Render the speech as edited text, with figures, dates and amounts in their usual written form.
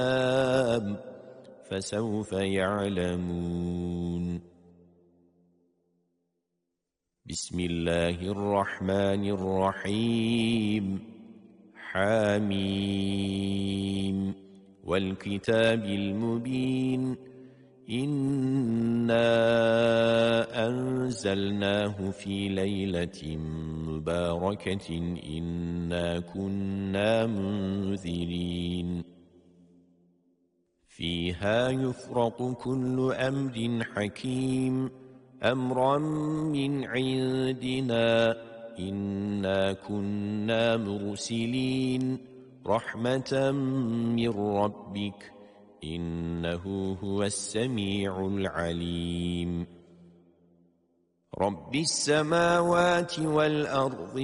فسوف يعلمون. بسم الله الرحمن الرحيم. حميم والكتاب المبين. إنا أنزلناه في ليلة مباركة إنا كنا منذرين فيها يفرق كل أمر حكيم أمرا من عندنا إنا كنا مرسلين رحمة من ربك إنه هو السميع العليم. رب السماوات والأرض